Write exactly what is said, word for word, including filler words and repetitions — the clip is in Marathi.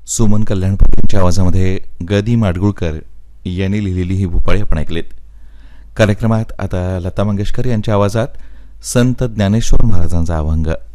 सुमन कल्याणपूर यांच्या आवाजामध्ये गदी माडगुळकर यांनी लिहिलेली ही भूपाळी आपण ऐकलीत. कार्यक्रमात आता लता मंगेशकर यांच्या आवाजात संत ज्ञानेश्वर महाराजांचा अभंग.